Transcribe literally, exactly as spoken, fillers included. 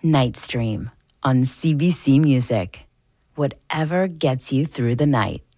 Night Stream on C B C Music. Whatever gets you through the night.